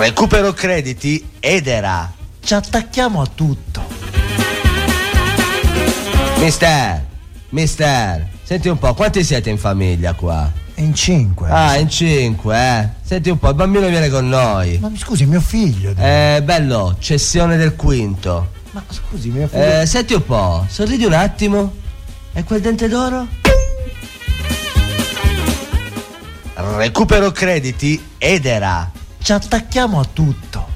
Recupero crediti Edera. Ci attacchiamo a tutto. Mister, senti un po', quanti siete in famiglia qua? In 5. Ah, in 5, eh? Senti un po', il bambino viene con noi. Ma scusi, mio figlio. Bello, cessione del quinto. Ma scusi, mio figlio. Senti un po', sorridi un attimo. E quel dente d'oro? Recupero crediti Edera. Ci attacchiamo a tutto.